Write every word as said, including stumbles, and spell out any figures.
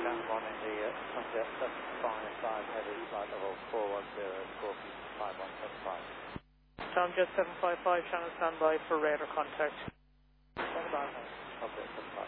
Shannon one in the uh, Sunjet seven five five heavy flight level four one zero, Scorpion five one seven five. Sunjet seven five five, Shannon standby for radar contact. Standby, copy, seven five.